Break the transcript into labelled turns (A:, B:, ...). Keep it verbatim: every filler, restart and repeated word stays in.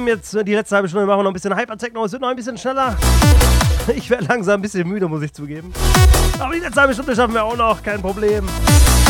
A: Problem. Jetzt die letzte halbe Stunde machen wir noch ein bisschen Hyper-Techno. Es wird noch ein bisschen schneller. Ich werde langsam ein bisschen müde, muss ich zugeben. Aber die letzte halbe Stunde schaffen wir auch noch. Kein Problem.